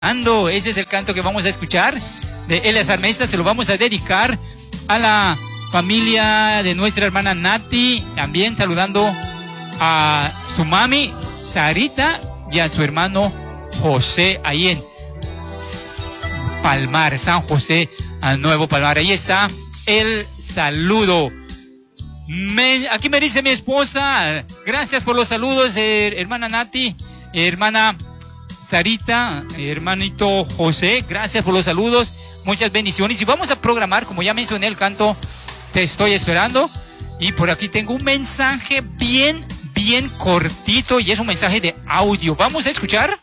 Ando, ese es el canto que vamos a escuchar de Eleazar Mesa. Se lo vamos a dedicar a la familia de nuestra hermana Nati, también saludando a su mami Sarita y a su hermano José ahí en Palmar, San José, al Nuevo Palmar. Ahí está el saludo. Aquí me dice mi esposa, gracias por los saludos, hermana Nati, hermana Sarita, hermanito José, gracias por los saludos, muchas bendiciones. Y vamos a programar, como ya mencioné, el canto Te Estoy Esperando. Y por aquí tengo un mensaje bien cortito, y es un mensaje de audio. ¿Vamos a escuchar?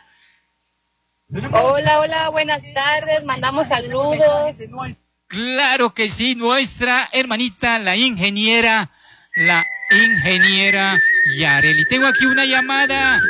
Hola, buenas tardes, mandamos saludos. Claro que sí, nuestra hermanita, la ingeniera Yareli. Tengo aquí una llamada.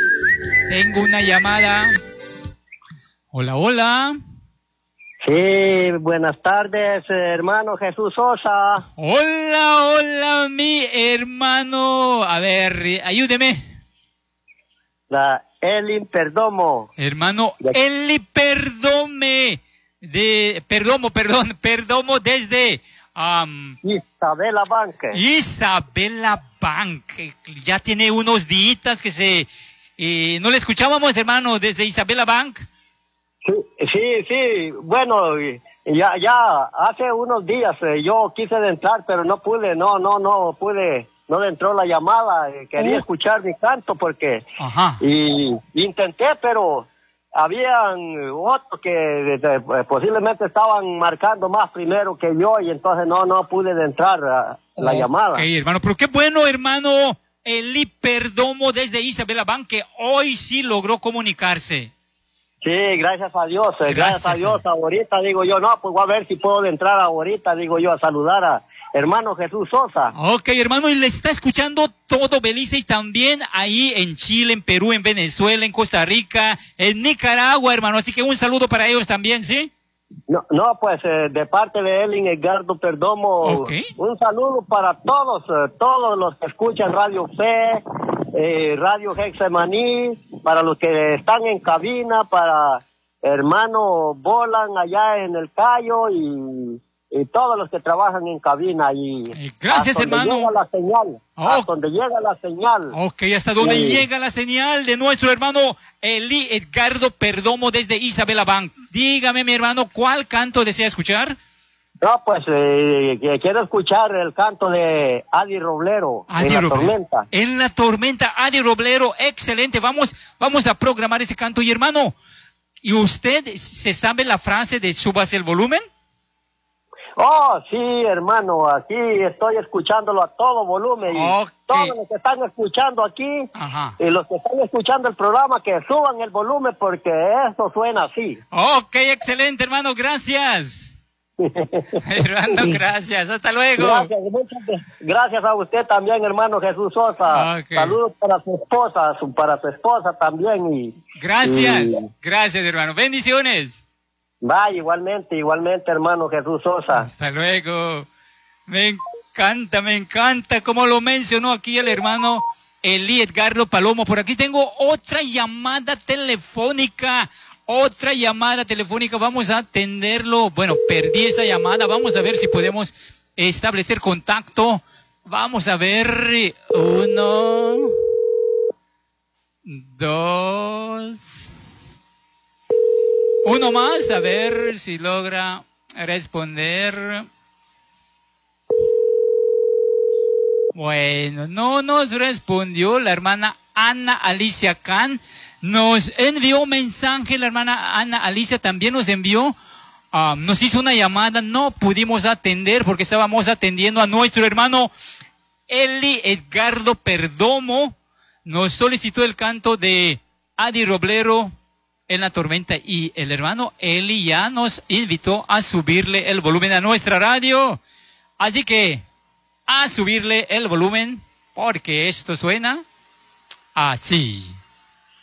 Hola. Sí, buenas tardes, hermano Jesús Sosa. Hola, mi hermano. A ver, ayúdeme. La Eli Perdomo. Hermano Eli Perdomo desde Isabela Bank. Ya tiene unos días que no le escuchábamos, hermano, desde Isabela Bank. Sí, bueno, ya hace unos días yo quise entrar, pero no pude, no pude, no entró la llamada, quería escuchar mi canto porque, y intenté, pero habían otros que posiblemente estaban marcando más primero que yo, y entonces no pude entrar a la llamada. Ok, hermano, pero qué bueno, hermano Eli Perdomo desde Isabela Bank, que hoy sí logró comunicarse. Sí, gracias a Dios, gracias a Dios. Ahorita digo yo, pues voy a ver si puedo entrar ahorita, digo yo, a saludar a hermano Jesús Sosa. Ok, hermano, y le está escuchando todo Belice, y también ahí en Chile, en Perú, en Venezuela, en Costa Rica, en Nicaragua, hermano, así que un saludo para ellos también, ¿sí? No, pues de parte de Elin Edgardo Perdomo, un saludo para todos los que escuchan Radio Fe, Radio Hexemaní, para los que están en cabina, para hermano Bolan allá en el Cayo, y todos los que trabajan en cabina. Y gracias, hermano. Llega la señal, hasta donde llega la señal. Ok, hasta donde llega la señal de nuestro hermano Eli Edgardo Perdomo desde Isabela Bank. Dígame, mi hermano, ¿cuál canto desea escuchar? No, pues quiero escuchar el canto de Adi Roblero, Tormenta. En la tormenta, Adi Roblero, excelente. Vamos a programar ese canto. Y hermano, ¿y usted se sabe la frase de subas el volumen? Oh, sí, hermano, aquí estoy escuchándolo a todo volumen. Y todos los que están escuchando aquí, y los que están escuchando el programa, que suban el volumen, porque eso suena así. Ok, excelente, hermano, gracias. Hermano, gracias, hasta luego. Gracias a usted también, hermano Jesús Sosa. Saludos para su esposa también. Gracias, hermano, bendiciones. Va, igualmente, hermano Jesús Sosa. Hasta luego. Me encanta como lo mencionó aquí el hermano Eli Edgardo Palomo. Por aquí tengo otra llamada telefónica. Vamos a atenderlo. Bueno, perdí esa llamada. Vamos a ver si podemos establecer contacto. Vamos a ver. 1, 2. Uno más, a ver si logra responder. Bueno, no nos respondió la hermana Ana Alicia Can. Nos envió un mensaje, la hermana Ana Alicia también nos envió, nos hizo una llamada, no pudimos atender porque estábamos atendiendo a nuestro hermano Eli Edgardo Perdomo. Nos solicitó el canto de Adi Roblero, En la Tormenta, y el hermano Eli ya nos invitó a subirle el volumen a nuestra radio. Así que a subirle el volumen, porque esto suena así.